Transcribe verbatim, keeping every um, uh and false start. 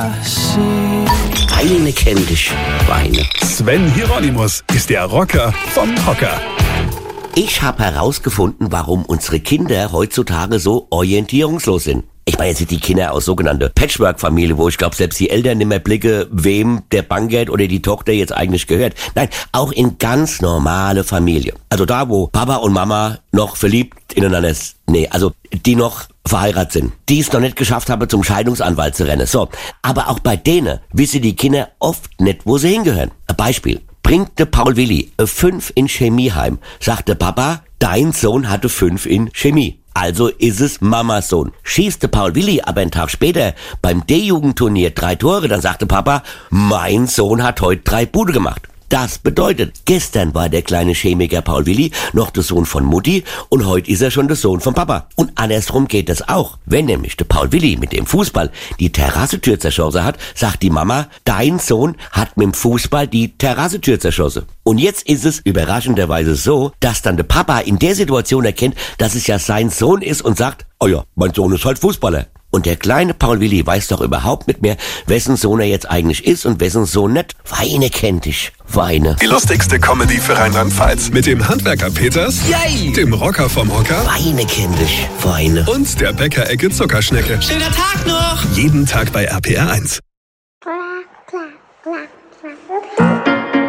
Weine kenn dich, Weine. Sven Hieronymus ist der Rocker vom Hocker. Ich habe herausgefunden, warum unsere Kinder heutzutage so orientierungslos sind. Ich meine jetzt nicht die Kinder aus sogenannter Patchwork-Familie, wo ich glaube, selbst die Eltern nicht mehr blicke, wem der Bankgeld oder die Tochter jetzt eigentlich gehört. Nein, auch in ganz normale Familie. Also da, wo Papa und Mama noch verliebt ineinander ist. Nee, also die noch verheiratet sind. Die es noch nicht geschafft haben, zum Scheidungsanwalt zu rennen. So, aber auch bei denen wissen die Kinder oft nicht, wo sie hingehören. Ein Beispiel. Bringt der Paul Willi eine fünf in Chemie heim, sagt der Papa, dein Sohn hatte fünf in Chemie. Also ist es Mamas Sohn. Schießt der Paul Willi aber einen Tag später beim D-Jugendturnier drei Tore, dann sagte Papa, mein Sohn hat heute drei Bude gemacht. Das bedeutet, gestern war der kleine Chemiker Paul Willi noch der Sohn von Mutti und heute ist er schon der Sohn von Papa. Und andersrum geht das auch. Wenn nämlich der Paul Willi mit dem Fußball die Terrassentür zerschossen hat, sagt die Mama, dein Sohn hat mit dem Fußball die Terrassentür zerschossen. Und jetzt ist es überraschenderweise so, dass dann der Papa in der Situation erkennt, dass es ja sein Sohn ist und sagt, oh ja, mein Sohn ist halt Fußballer. Und der kleine Paul Willi weiß doch überhaupt nicht mehr, wessen Sohn er jetzt eigentlich ist und wessen Sohn nicht. Weine kennt dich, Weine. Die lustigste Comedy für Rheinland-Pfalz. Mit dem Handwerker Peters, Yay! Dem Rocker vom Hocker Weine kennt dich, Weine. und der Bäckerecke Zuckerschnecke. Schöner Tag noch! Jeden Tag bei R P R eins.